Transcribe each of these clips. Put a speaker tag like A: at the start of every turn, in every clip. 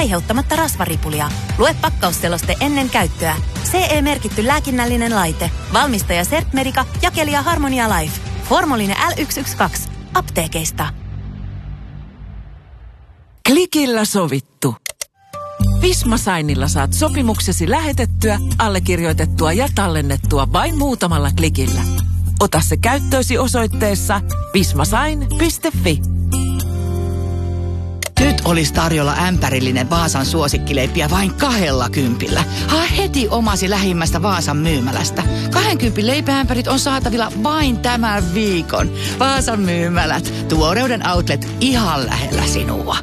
A: aiheuttamatta rasvaripulia. Lue pakkausseloste ennen käyttöä. CE-merkitty lääkinnällinen laite. Valmistaja CertMedica, jakelija Harmonia Life. Formuline L112. Apteekeista.
B: Klikillä sovittu. Visma-Signilla saat sopimuksesi lähetettyä, allekirjoitettua ja tallennettua vain muutamalla klikillä. Ota se käyttöösi osoitteessa vismasign.fi.
C: Nyt olisi tarjolla ämpärillinen Vaasan suosikkileippiä vain 20. Haa heti omasi lähimmästä Vaasan myymälästä. 20 leipäämpärit on saatavilla vain tämän viikon. Vaasan myymälät. Tuoreuden outlet ihan lähellä sinua.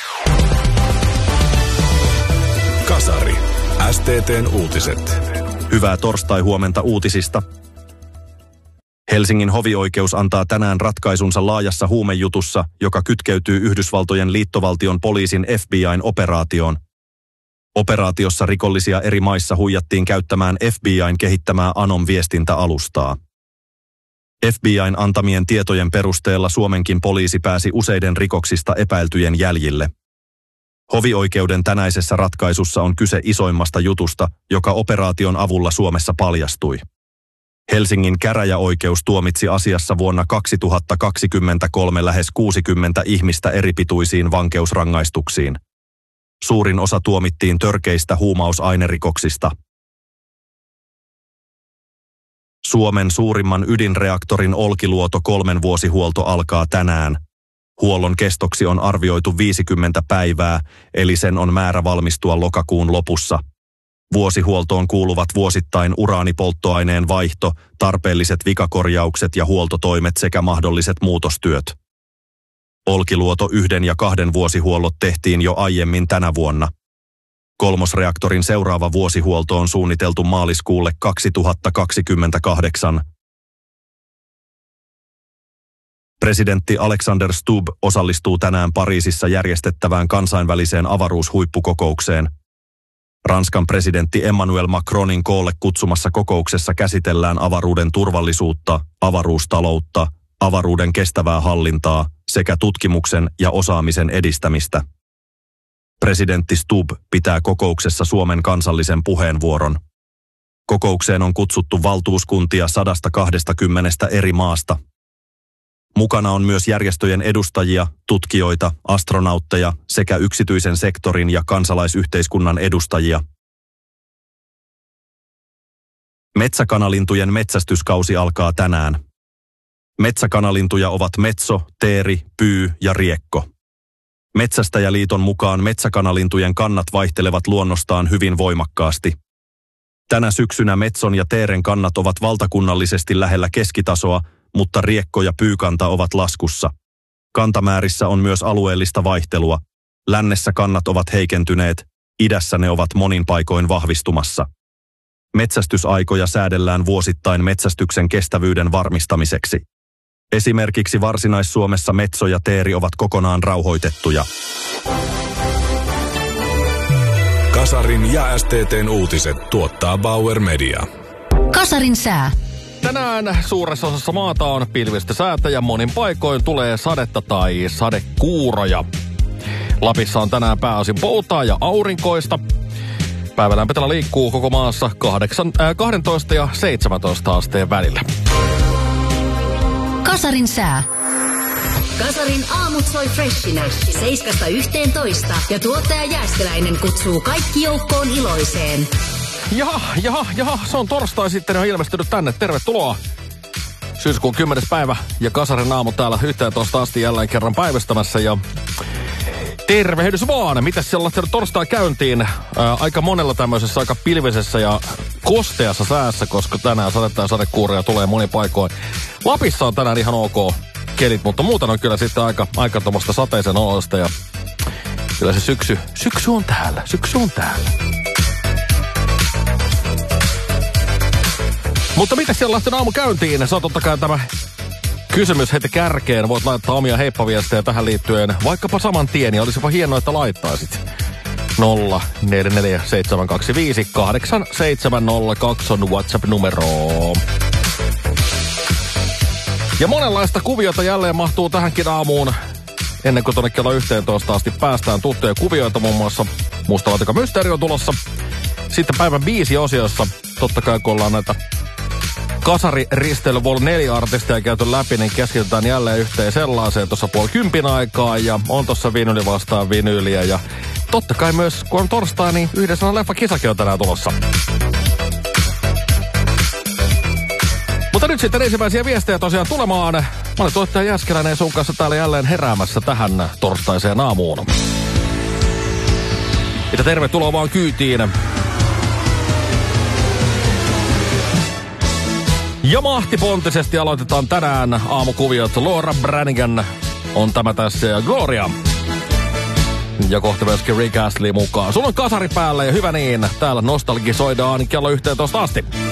D: Kasari. STT:n uutiset.
E: Hyvää torstai-huomenta uutisista. Helsingin hovioikeus antaa tänään ratkaisunsa laajassa huumejutussa, joka kytkeytyy Yhdysvaltojen liittovaltion poliisin FBI:n operaatioon. Operaatiossa rikollisia eri maissa huijattiin käyttämään FBI:n kehittämää Anom-viestintäalustaa. FBI:n antamien tietojen perusteella Suomenkin poliisi pääsi useiden rikoksista epäiltyjen jäljille. Hovioikeuden tänäisessä ratkaisussa on kyse isoimmasta jutusta, joka operaation avulla Suomessa paljastui. Helsingin käräjäoikeus tuomitsi asiassa vuonna 2023 lähes 60 ihmistä eripituisiin vankeusrangaistuksiin. Suurin osa tuomittiin törkeistä huumausainerikoksista. Suomen suurimman ydinreaktorin Olkiluoto 3 vuosihuolto alkaa tänään. Huollon kestoksi on arvioitu 50 päivää, eli sen on määrä valmistua lokakuun lopussa. Vuosihuoltoon kuuluvat vuosittain uraanipolttoaineen vaihto, tarpeelliset vikakorjaukset ja huoltotoimet sekä mahdolliset muutostyöt. Olkiluoto 1 ja 2 vuosihuollot tehtiin jo aiemmin tänä vuonna. Kolmosreaktorin seuraava vuosihuolto on suunniteltu maaliskuulle 2028. Presidentti Alexander Stubb osallistuu tänään Pariisissa järjestettävään kansainväliseen avaruushuippukokoukseen. Ranskan presidentti Emmanuel Macronin koolle kutsumassa kokouksessa käsitellään avaruuden turvallisuutta, avaruustaloutta, avaruuden kestävää hallintaa sekä tutkimuksen ja osaamisen edistämistä. Presidentti Stubb pitää kokouksessa Suomen kansallisen puheenvuoron. Kokoukseen on kutsuttu valtuuskuntia 120 eri maasta. Mukana on myös järjestöjen edustajia, tutkijoita, astronautteja sekä yksityisen sektorin ja kansalaisyhteiskunnan edustajia. Metsäkanalintujen metsästyskausi alkaa tänään. Metsäkanalintuja ovat metso, teeri, pyy ja riekko. Metsästäjäliiton mukaan metsäkanalintujen kannat vaihtelevat luonnostaan hyvin voimakkaasti. Tänä syksynä metson ja teeren kannat ovat valtakunnallisesti lähellä keskitasoa, mutta riekko ja pyykanta ovat laskussa. Kantamäärissä on myös alueellista vaihtelua. Lännessä kannat ovat heikentyneet, idässä ne ovat monin paikoin vahvistumassa. Metsästysaikoja säädellään vuosittain metsästyksen kestävyyden varmistamiseksi. Esimerkiksi Varsinais-Suomessa metso ja teeri ovat kokonaan rauhoitettuja.
D: Kasarin ja STT:n uutiset tuottaa Bauer Media.
F: Kasarin sää.
G: Tänään suuressa osassa maata on pilvistä säätä ja monin paikoin tulee sadetta tai sadekuuroja. Lapissa on tänään pääosin poutaa ja aurinkoista. Päivälämpötila liikkuu koko maassa 12 ja 17 asteen välillä.
F: Kasarin sää. Kasarin aamut soi freshinä 7–11 ja tuottaja Jääskeläinen kutsuu kaikki joukkoon iloiseen.
G: Jaha, se on torstai sitten on ilmestynyt tänne. Tervetuloa. Syyskuun 10. päivä ja Kasarin aamu täällä 11 asti jälleen kerran päivästämässä ja tervehdys vaan. Mitäs siellä on lähtenyt torstai käyntiin? Aika monella tämmöisessä aika pilvisessä ja kosteassa säässä, koska tänään sadetta ja sadekuuroja tulee monin paikoin. Lapissa on tänään ihan ok kelit, mutta muuten on kyllä sitten aika tommoista sateisen oloista ja kyllä se syksy on täällä. Mutta mitä siellä on lähtenyt aamu käyntiin? Se on totta kai tämä kysymys heti kärkeen. Voit laittaa omia heippaviestejä tähän liittyen vaikkapa saman tien. Ja olisipa hienoa, että laittaisit. 0447258702 on WhatsApp-numero. Ja monenlaista kuviota jälleen mahtuu tähänkin aamuun. ennen kuin tuonne kello 11 asti päästään tuttuja kuvioita, muun muassa Mustalaatikon mysteeri on tulossa. Sitten päivän biisiosiossa, totta kai kun ollaan näitä Kasari-risteily Vol 4 artisteja käyty läpi, niin keskitytään jälleen yhteen sellaiseen tuossa 9:30 aikaa, ja on tuossa vinyli vastaan vinyyliä, ja totta kai myös, kun on torstai, niin yhdessä leffakisakin on tänään tulossa. Mutta nyt sitten ensimmäisiä viestejä tosiaan tulemaan. Mä olen tuottaja Jääskeläinen sun kanssa täällä jälleen heräämässä tähän torstaiseen aamuun. Ja tervetuloa vaan kyytiin. Ja mahtipontisesti aloitetaan tänään aamukuviot. Laura Branigan on tämä tässä ja Gloria. Ja kohta myöskin Rick Astley mukaan. Sulla on kasari päällä ja hyvä niin. Täällä nostalgisoidaan kello 11 asti.